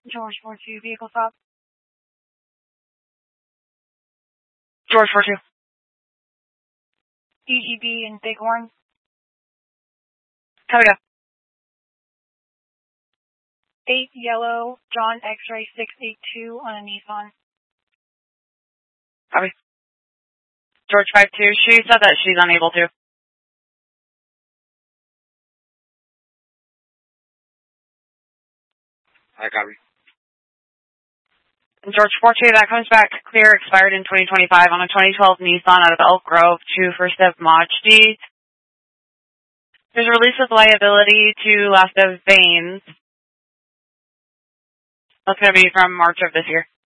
George 42, vehicle stop. George 42. EGB in Bighorn. Copy that. 8 yellow, John X-ray 682 on a Nissan. Copy. George 52, she said that she's unable to. I copy. George 42, that comes back clear, expired in 2025 on a 2012 Nissan out of Elk Grove to First Step Majdi. There's a release of liability to last of veins. That's going to be from March of this year.